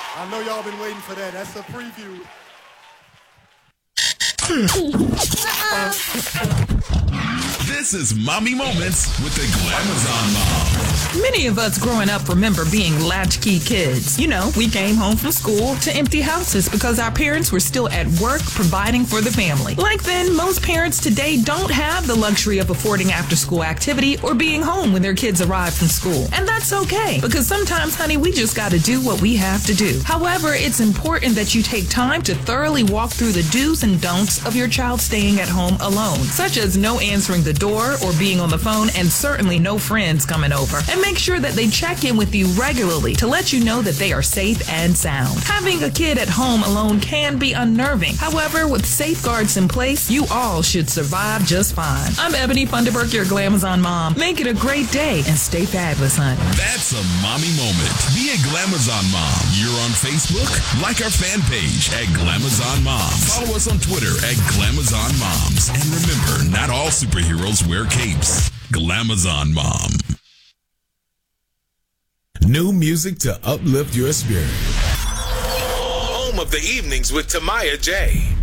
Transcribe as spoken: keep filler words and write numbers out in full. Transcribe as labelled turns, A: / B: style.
A: I know y'all been waiting for that. That's a preview.
B: This is Mommy Moments with the Glamazon Mom.
C: Many of us growing up remember being latchkey kids. You know, we came home from school to empty houses because our parents were still at work providing for the family. Like then, most parents today don't have the luxury of affording after-school activity or being home when their kids arrive from school. And that's okay, because sometimes, honey, we just got to do what we have to do. However, it's important that you take time to thoroughly walk through the do's and don'ts of your child staying at home alone, such as no answering the door or being on the phone, and certainly no friends coming over. And make sure that they check in with you regularly to let you know that they are safe and sound. Having a kid at home alone can be unnerving. However, with safeguards in place, you all should survive just fine. I'm Ebony Funderburk, your Glamazon mom. Make it a great day and stay fabulous, honey.
B: That's a mommy moment. Be a Glamazon mom. You're on Facebook? Like our fan page at Glamazon Moms. Follow us on Twitter at Glamazon Moms. And remember, not all superheroes wear capes. Glamazon Mom.
D: New music to uplift your spirit.
E: Home of the evenings with Tamaya J.